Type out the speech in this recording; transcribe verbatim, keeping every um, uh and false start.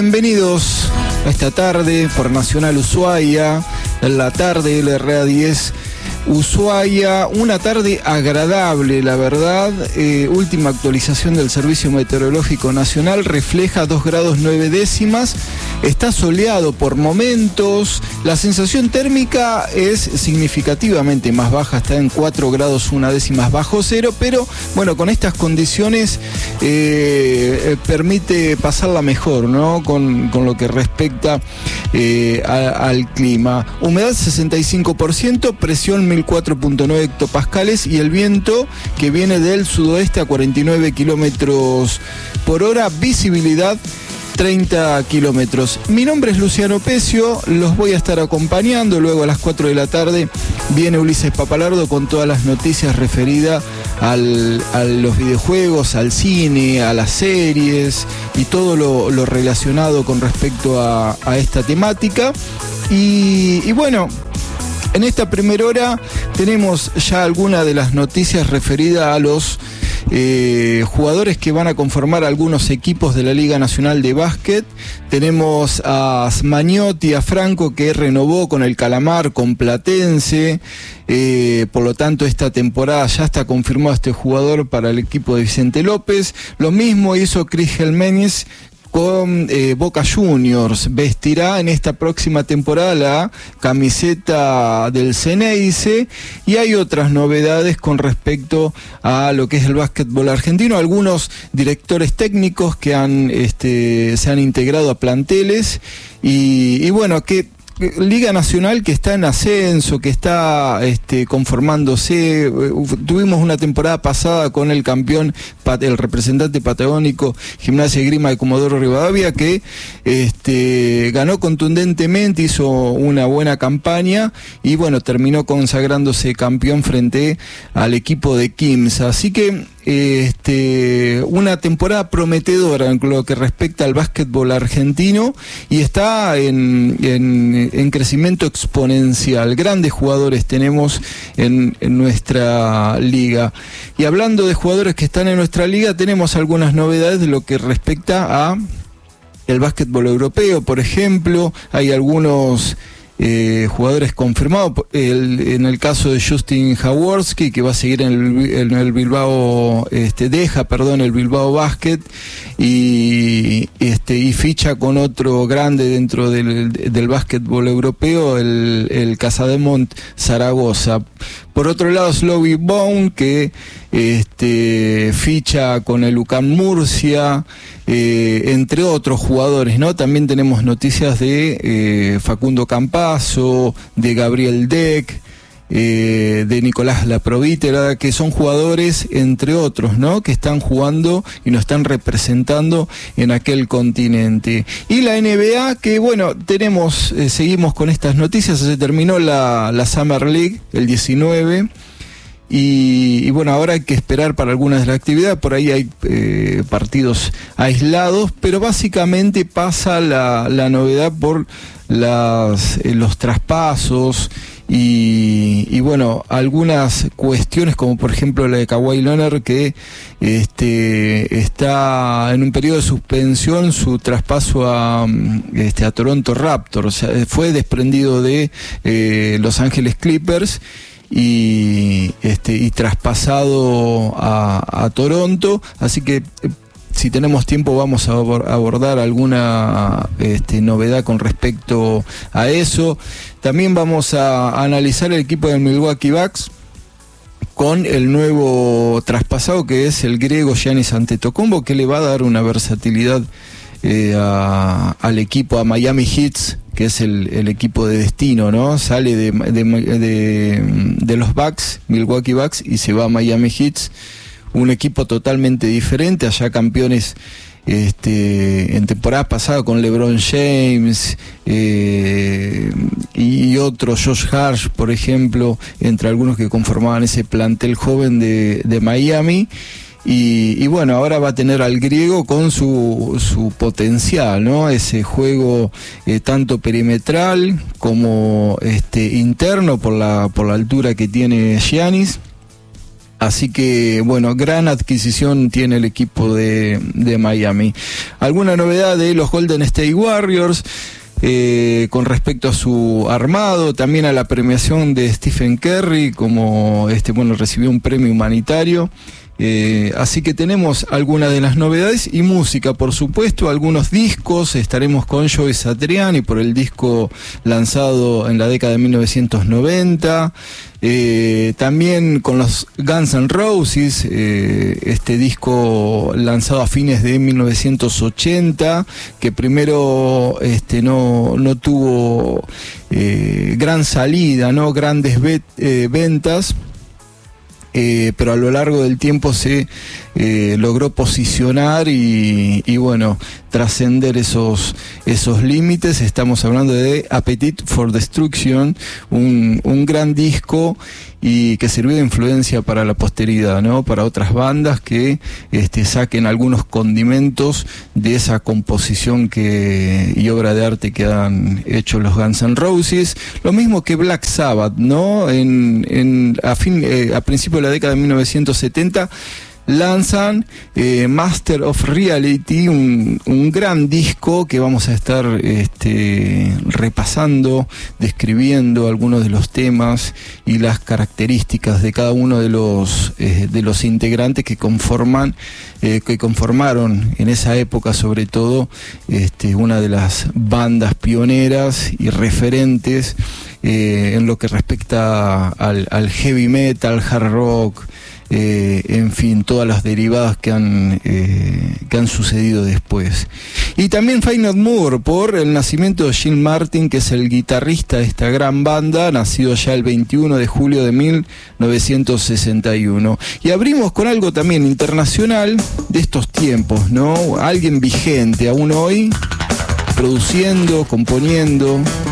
Bienvenidos a esta tarde por Nacional Ushuaia, en la tarde L R A diez Ushuaia, una tarde agradable, la verdad. Eh, última actualización del Servicio Meteorológico Nacional refleja dos grados nueve décimas, está soleado por momentos, la sensación térmica es significativamente más baja, está en cuatro grados una décimas bajo cero, pero bueno, con estas condiciones eh, permite pasarla mejor, ¿no? Con, con lo que respecta eh, a, al clima. Humedad sesenta y cinco por ciento, presión mil cuatro punto nueve hectopascales y el viento que viene del sudoeste a cuarenta y nueve kilómetros por hora, visibilidad treinta kilómetros. Mi nombre es Luciano Pecio, los voy a estar acompañando. Luego a las cuatro de la tarde viene Ulises Papalardo con todas las noticias referidas al, a los videojuegos, al cine, a las series y todo lo, lo relacionado con respecto a, a esta temática. Y, y bueno, en esta primera hora tenemos ya algunas de las noticias referidas a los eh, jugadores que van a conformar algunos equipos de la Liga Nacional de Básquet. Tenemos a Smagnotti, a Franco, que renovó con el Calamar, con Platense. Eh, por lo tanto, esta temporada ya está confirmado este jugador para el equipo de Vicente López. Lo mismo hizo Chris Helmenis con eh, Boca Juniors. Vestirá en esta próxima temporada la camiseta del Ceneice, y hay otras novedades con respecto a lo que es el básquetbol argentino. Algunos directores técnicos que han este, se han integrado a planteles y, y bueno, que Liga Nacional que está en ascenso, que está este, conformándose. Tuvimos una temporada pasada con el campeón, el representante patagónico Gimnasia y Esgrima de Comodoro Rivadavia, que este, ganó contundentemente, hizo una buena campaña y bueno, terminó consagrándose campeón frente al equipo de Quimsa. Así que Este, una temporada prometedora en lo que respecta al básquetbol argentino, y está en, en, en crecimiento exponencial. Grandes jugadores tenemos en, en nuestra liga. Y hablando de jugadores que están en nuestra liga, tenemos algunas novedades de lo que respecta a el básquetbol europeo. Por ejemplo, hay algunos Eh, jugadores confirmados, el, en el caso de Justin Jaworski, que va a seguir en el, en el Bilbao, este, deja, perdón, el Bilbao Basket y, este, y ficha con otro grande dentro del, del básquetbol europeo, el, el Casademont Zaragoza. Por otro lado, Slowy Bone, que este, ficha con el U C A M Murcia, eh, entre otros jugadores, ¿no? También tenemos noticias de eh, Facundo Campazo, de Gabriel Deck, eh, de Nicolás Laprovítera, que son jugadores, entre otros, ¿no?, que están jugando y nos están representando en aquel continente. Y la N B A, que bueno, tenemos, eh, seguimos con estas noticias. Se terminó la, la Summer League el diecinueve. Y, y bueno, ahora hay que esperar para algunas de las actividades. Por ahí hay eh, partidos aislados, pero básicamente pasa la, la novedad por las, eh, los traspasos y, y bueno, algunas cuestiones, como por ejemplo la de Kawhi Leonard, que este, está en un periodo de suspensión su traspaso a, este, a Toronto Raptors. O sea, fue desprendido de eh, Los Ángeles Clippers y este y traspasado a, a Toronto. Así que eh, si tenemos tiempo vamos a abordar alguna este, novedad con respecto a eso. También vamos a analizar el equipo del Milwaukee Bucks con el nuevo traspasado, que es el griego Giannis Antetokounmpo, que le va a dar una versatilidad eh, a, al equipo, a Miami Heat, que es el, el equipo de destino, ¿no? Sale de, de, de, de los Bucks, Milwaukee Bucks, y se va a Miami Heat, un equipo totalmente diferente, allá campeones este, en temporada pasada con LeBron James eh, y otros, Josh Hart, por ejemplo, entre algunos que conformaban ese plantel joven de, de Miami. Y, y bueno, ahora va a tener al griego con su, su potencial, ¿no? Ese juego eh, tanto perimetral como este interno por la, por la altura que tiene Giannis. Así que, bueno, gran adquisición tiene el equipo de, de Miami. ¿Alguna novedad de los Golden State Warriors? Eh, con respecto a su armado, también a la premiación de Stephen Curry, como este, bueno, recibió un premio humanitario. Eh, así que tenemos algunas de las novedades y música, por supuesto, algunos discos. Estaremos con Joe Satriani por el disco lanzado en la década de mil novecientos noventa. Eh, también con los Guns N' Roses, eh, este disco lanzado a fines de mil novecientos ochenta, que primero este, no, no tuvo eh, gran salida, no grandes vet, eh, ventas. Eh, pero a lo largo del tiempo se eh, logró posicionar y, y bueno, trascender esos, esos límites. Estamos hablando de Appetite for Destruction, un, un gran disco y que sirvió de influencia para la posteridad, ¿no? Para otras bandas que este, saquen algunos condimentos de esa composición que, y obra de arte que han hecho los Guns N' Roses. Lo mismo que Black Sabbath, ¿no? En, en, a, fin, eh, a principios de la década de mil novecientos setenta lanzan eh, Master of Reality, un, un gran disco que vamos a estar este, repasando, describiendo algunos de los temas y las características de cada uno de los eh, de los integrantes que conforman eh, que conformaron en esa época, sobre todo este, una de las bandas pioneras y referentes eh, en lo que respecta al, al heavy metal, hard rock. Eh, en fin, todas las derivadas que han eh, que han sucedido después. Y también Faith No More por el nacimiento de Gene Martin, que es el guitarrista de esta gran banda, nacido ya el veintiuno de julio de mil novecientos sesenta y uno. Y abrimos con algo también internacional de estos tiempos, ¿no? Alguien vigente aún hoy, produciendo, componiendo,